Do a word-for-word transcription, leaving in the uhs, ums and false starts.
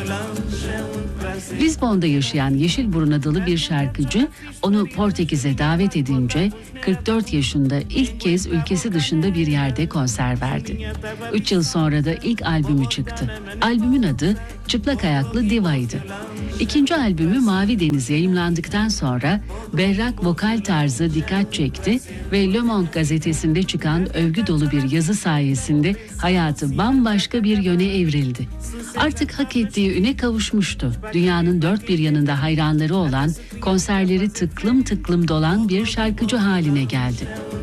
Lizbon'da yaşayan Yeşilburun adlı bir şarkıcı onu Portekiz'e davet edince kırk dört yaşında ilk kez ülkesi dışında bir yerde konser verdi. üç yıl sonra da ilk albümü çıktı. Albümün adı Çıplak Ayaklı Diva'ydı. İkinci albümü Mavi Deniz yayımlandıktan sonra berrak vokal tarzı dikkat çekti ve Le Monde gazetesinde çıkan övgü dolu bir yazı sayesinde hayatı bambaşka bir yöne evrildi. Artık hak ettiği üne kavuşmuştu. Dünyanın dört bir yanında hayranları olan, konserleri tıklım tıklım dolan bir şarkıcı haline geldi.